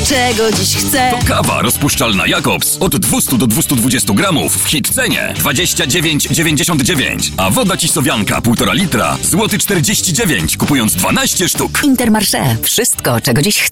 czego dziś chcę. To kawa rozpuszczalna Jacobs od 200 do 220 gramów w hit cenie 29,99. A woda cisowianka 1,5 litra złoty 49, kupując 12 sztuk. Intermarché. Wszystko, czego dziś chcę.